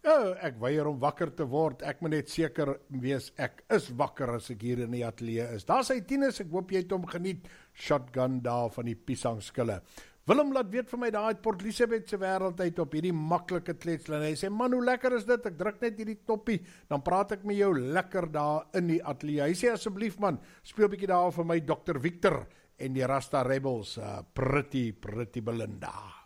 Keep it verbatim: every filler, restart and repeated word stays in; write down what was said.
Oh, ek weier om wakker te word, ek moet net seker wees, ek is wakker as ek hier in die ateljee is. Daar sy Tinus, ek hoop jy het hom geniet, shotgun daar van die piesangskille. Willem laat weet vir my daar uit Port Elizabeth se wêreld uit op hierdie maklike kletsel, en hy sê, man, hoe lekker is dit, ek druk net hierdie toppie, dan praat ek met jou lekker daar in die ateljee. Hy sê, asseblief man, speel bykie daar vir my dokter Victor, en die Rasta Rebels, uh, Pretty, Pretty Belinda.